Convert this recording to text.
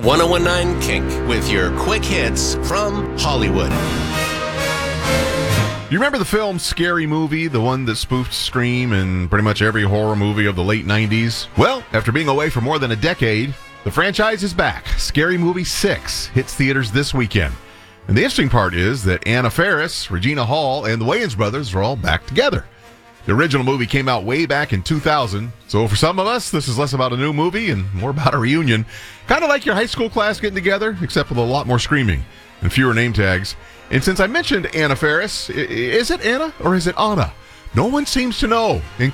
1019 Kink with your quick hits from Hollywood. You remember the film Scary Movie, the one that spoofed Scream and pretty much every horror movie of the late 90s? Well, after being away for more than a decade, the franchise is back. Scary Movie 6 hits theaters this weekend. And the interesting part is that Anna Faris, Regina Hall, and the Wayans brothers are all back together. The original movie came out way back in 2000, so for some of us, this is less about a new movie and more about a reunion. Kind of like your high school class getting together, except with a lot more screaming and fewer name tags. And since I mentioned Anna Faris, is it Anna or is it Anna? No one seems to know,